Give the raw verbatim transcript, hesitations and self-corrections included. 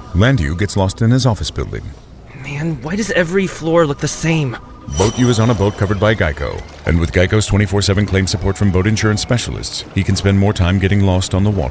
Landu gets lost in his office building. Man, why does every floor look the same? Boat U is on a boat covered by Geico, and with Geico's twenty-four seven claim support from boat insurance specialists, he can spend more time getting lost on the water.